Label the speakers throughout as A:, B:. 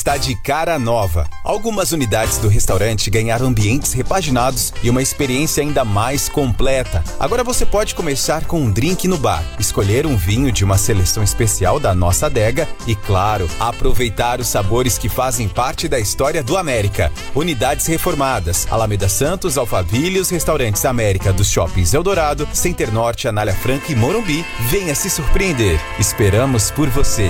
A: está de cara nova. Algumas unidades do restaurante ganharam ambientes repaginados e uma experiência ainda mais completa. Agora você pode começar com um drink no bar, escolher um vinho de uma seleção especial da nossa adega e, claro, aproveitar os sabores que fazem parte da história do América. Unidades reformadas: Alameda Santos, Alphaville, os restaurantes América dos Shoppings Eldorado, Center Norte, Anália Franca e Morumbi. Venha se surpreender. Esperamos por você.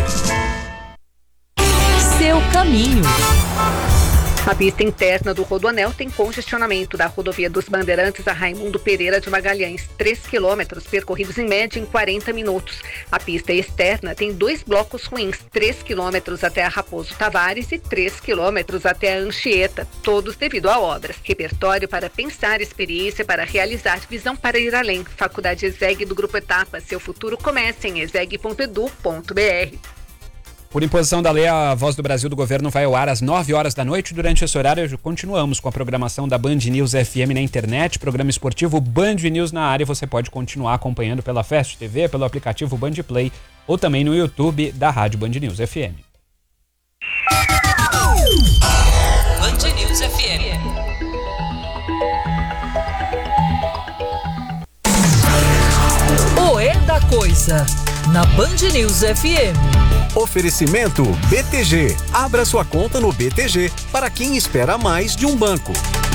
B: Seu caminho.
C: A pista interna do Rodoanel tem congestionamento da rodovia dos Bandeirantes a Raimundo Pereira de Magalhães, 3 quilômetros percorridos em média em 40 minutos. A pista externa tem 2 blocos ruins, 3 quilômetros até a Raposo Tavares e 3 quilômetros até a Anchieta, todos devido a obras. Repertório para pensar, experiência para realizar, visão para ir além. Faculdade ESEG do Grupo Etapa, seu futuro começa em eseg.edu.br.
D: Por imposição da lei, a Voz do Brasil do Governo vai ao ar às 9 horas da noite. Durante esse horário, continuamos com a programação da Band News FM na internet, programa esportivo Band News na área. Você pode continuar acompanhando pela Fast TV, pelo aplicativo Band Play ou também no YouTube da Rádio Band News FM.
B: Band News FM. O É da Coisa, na Band News FM.
E: Oferecimento BTG. Abra sua conta no BTG para quem espera mais de um banco.